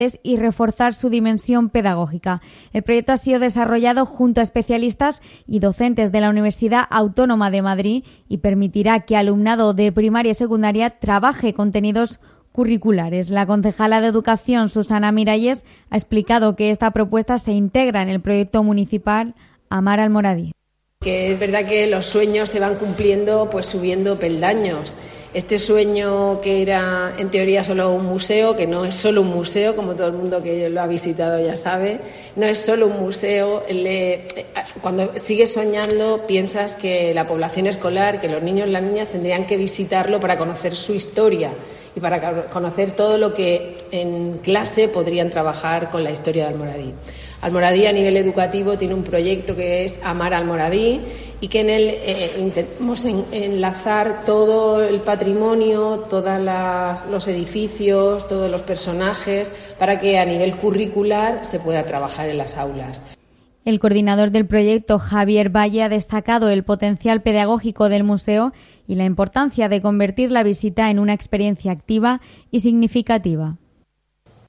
y reforzar su dimensión pedagógica. El proyecto ha sido desarrollado junto a especialistas y docentes de la Universidad Autónoma de Madrid y permitirá que alumnado de primaria y secundaria trabaje contenidos curriculares. La concejala de Educación, Susana Miralles, ha explicado que esta propuesta se integra en el proyecto municipal Amar Almoradí. Que es verdad que los sueños se van cumpliendo pues subiendo peldaños. Este sueño que era en teoría solo un museo, que no es solo un museo, como todo el mundo que lo ha visitado ya sabe, no es solo un museo. Cuando sigues soñando piensas que la población escolar, que los niños y las niñas tendrían que visitarlo para conocer su historia y para conocer todo lo que en clase podrían trabajar con la historia de Almoradí. Almoradí a nivel educativo tiene un proyecto que es Amar Almoradí y que en él intentamos enlazar todo el patrimonio, todos los edificios, todos los personajes, para que a nivel curricular se pueda trabajar en las aulas. El coordinador del proyecto, Javier Valle, ha destacado el potencial pedagógico del museo y la importancia de convertir la visita en una experiencia activa y significativa.